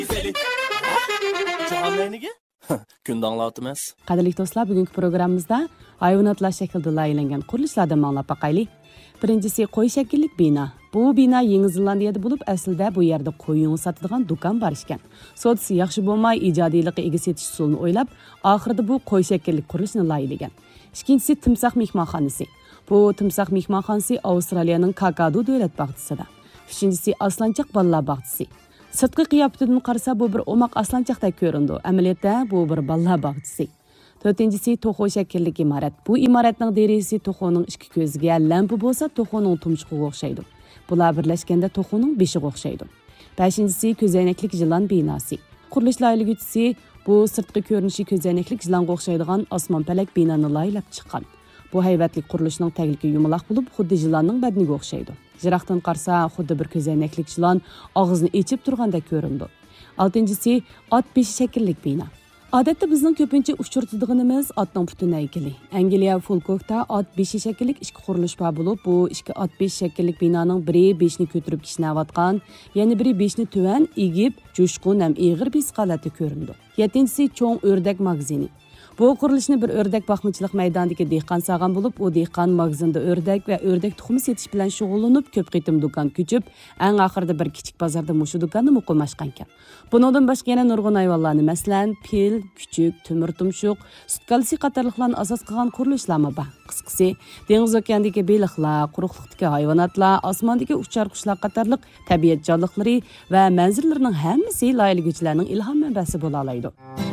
Kunda anlatımız. Qadrli do'stlar, bugungi programmamizda hayvonotlar shaklida loyihalangan qurilishlardan anglab boqaylik. Birinchisi qo'y shakllik bino. Bu bino Yangi Zelandiyada bo'lib, aslida bu yerda qo'y yungi sotadigan do'kon bor ekan. Sodisi yaxshi bo'lmay, ijodiylikqa ega setish usulini o'ylab, oxirida bu qo'y shakllik qurilishni loyihalagan. Ikkinchisi timsoh mehmonxonasi. Bu timsoh mehmonxonasi Avstraliyaning Kakadu davlat bog'chisida. Uchinchisi aslanchoq bolalar bog'chisi. Sirtqi qiyofatidan qarasa bu bir omaq aslanchoqdek ko'rindi. Amaliyotda bu bir bolalar bog'chisi. To'rtinchisi to'xu shaklli imorat. Bu imoratning derisi to'xuning ikki ko'ziga lampa bo'lsa, to'xuning tumshuqiga o'xshaydi. Bular birlashganda to'xuning beshiga o'xshaydi. Beshinchisi ko'zoynaklik jilon binosi. Qurilish loyihalaguvchisi bu sirtqi ko'rinishi ko'zoynaklik jilonga o'xshaydigan osmonpalak binoni loyihalab chiqqan. Bu hayvatlik qurilishning tagligi yumaloq bo'lib, xuddi jilonning badaniga o'xshaydi. Jiroqdan qarsa, xuddi bir ko'zoynaklik jilon og'zini ochib turgandek ko'rindi. Oltinchisi ot beshi shakllik bino. Odatda bizning ko'pincha uchirtadiganimiz otning butun haykali. Angliya Folkokda ot beshi shakllik ikki qurilish bor bo'lib, bu ikki ot beshi shakllik binoning biri beshni ko'tarib kishnayotgan, yana biri beshni tuvan egib, jo'shqin ham ig'ir bis holatda ko'rindi. Yettinchisi cho'ng o'rdak magazini. Bu qurilishni bir o'rdak boqmachilik maydonidagi dehqon sog'an bo'lib, u dehqon magazinda o'rdak va o'rdak tuxumi setish bilan shug'ullanib, ko'p qitim do'kon ko'chib, eng oxirida bir kichik bozorda mushu do'konni muqimlashgan ekan. Bundan boshqa yana nurg'un hayvonlarni, masalan, fil, kuchuk, temir tumshuq, sutkalsi qatorliqlarni asos qilgan qurilishlar bor. Qisqasi, dengiz okeanidagi baliqlar, quruqlikdagi hayvonotlar, osmondagi uchar qushlar qatorliq tabiat jonliqlari va manzaralarining hammasi loyihalaguvchilarning ilhom manbasi bo'la oladi.